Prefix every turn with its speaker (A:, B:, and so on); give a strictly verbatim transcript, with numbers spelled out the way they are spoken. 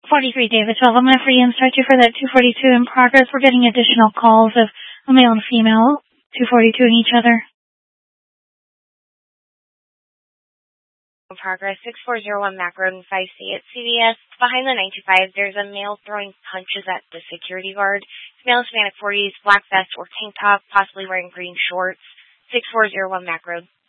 A: forty-three David twelve. I'm going to free instruct you for that two forty-two in progress. We're getting additional calls of a male and female two forty-two in each other.
B: In progress, six four zero one Mac Road and five C at C V S. Behind the nine two five, there's a male throwing punches at the security guard. Male Hispanic forties, black vest or tank top, possibly wearing green shorts. six four zero one Mac Road.